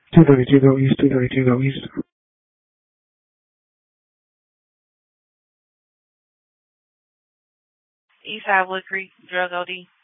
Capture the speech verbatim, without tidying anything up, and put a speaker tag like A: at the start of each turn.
A: two thirty-two go east, two thirty-two go east.
B: Eastside Wood Creek, drug O D.